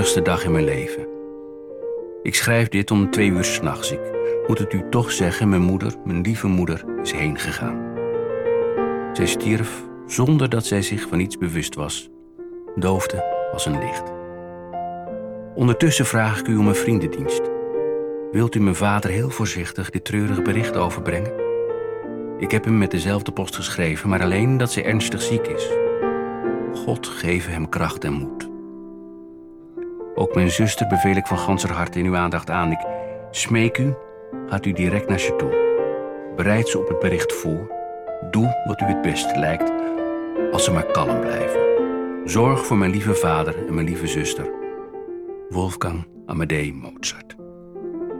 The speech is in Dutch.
ernstigste dag in mijn leven. Ik schrijf dit om 2 uur 's nachts. Ik moet het u toch zeggen, mijn moeder, mijn lieve moeder, is heen gegaan. Zij stierf zonder dat zij zich van iets bewust was. Doofde als een licht. Ondertussen vraag ik u om een vriendendienst. Wilt u mijn vader heel voorzichtig dit treurige bericht overbrengen? Ik heb hem met dezelfde post geschreven, maar alleen dat zij ernstig ziek is. God geve hem kracht en moed. Ook mijn zuster beveel ik van ganser harte in uw aandacht aan. Ik smeek u, gaat u direct naar ze toe. Bereid ze op het bericht voor. Doe wat u het beste lijkt, als ze maar kalm blijven. Zorg voor mijn lieve vader en mijn lieve zuster. Wolfgang Amadei Mozart.